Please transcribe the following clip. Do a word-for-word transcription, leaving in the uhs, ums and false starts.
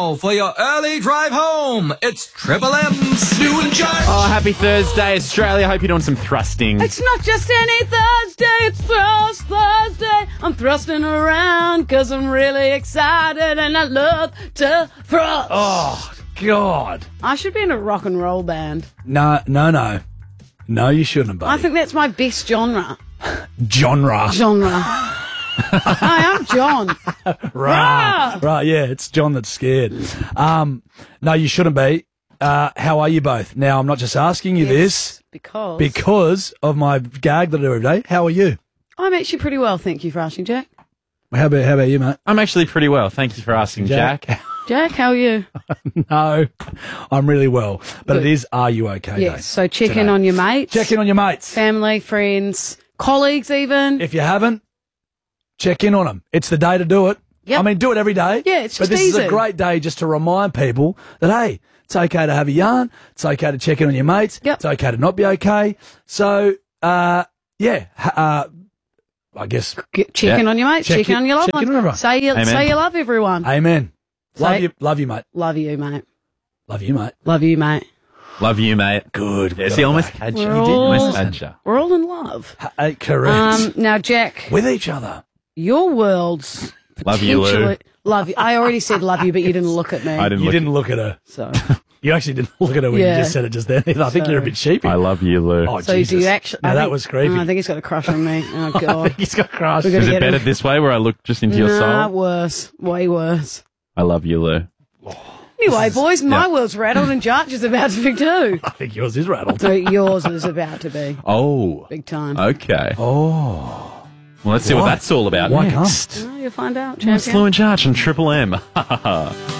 now for your early drive home. It's Triple M's Stu and Josh. Oh, happy Thursday, Australia. Hope you're doing some thrusting. It's not just any Thursday, it's Thrust Thursday. I'm thrusting around because I'm really excited and I love to thrust. Oh, God. I should be in a rock and roll band. No, no, no. No, you shouldn't, buddy. I think that's my best genre. Genre. Genre. Hi, I'm John. Right. Right, yeah, it's John that's scared. Um, no, you shouldn't be. Uh, how are you both? Now, I'm not just asking you Yes, this because because of my gag that I do every day. How are you? I'm actually pretty well, thank you for asking, Jack. How about, how about you, mate? I'm actually pretty well. Thank you for asking, Jack. Jack, how are you? No, I'm really well. But Good. it is, are you okay? Yes, Day so check today. in on your mates. Check in on your mates. Family, friends, colleagues even. If you haven't, check in on them. It's the day to do it. Yep. I mean, do it every day. Yeah, it's But just this is easy. a great day just to remind people that, hey, it's okay to have a yarn. It's okay to check in on your mates. Yep. It's okay to not be okay. So, uh, yeah, ha- uh, I guess, Get, check Yeah. in on your mates, Check check, in in- on your loved check in ones. on everyone. Say you, Amen. say you love everyone. amen. Love Say- you, love you, mate. Love you, mate. Love you, mate. Love you, mate. Love you, mate. Good. Yes, he almost had you. We're He did all- almost had you. We're all in love. Uh, correct. Um, now, Jack, With each other. your world's Love you, Lou. potentially- Love you. I already said love you, but you didn't look at me. I didn't You look. didn't look at her. So, You actually didn't look at her when Yeah. you just said it just then. I think So- you're a bit sheepy. I love you, Lou. Oh, so Jesus. do you actually? Now, I that think- was creepy. Oh, I think he's got a crush on me. Oh I God. think he's got crushed. We're gonna Is get it better him. this way where I look just into your Nah, soul? worse. Way worse. I love you, Lou. Anyway, boys, my yeah. world's rattled and Josh is about to be too. I think yours is rattled. So yours is about to be Oh, big time. okay. Oh. Well, let's see what Why? that's all about Why next. Oh, you'll find out, It's champion. Lou and Josh on Triple M.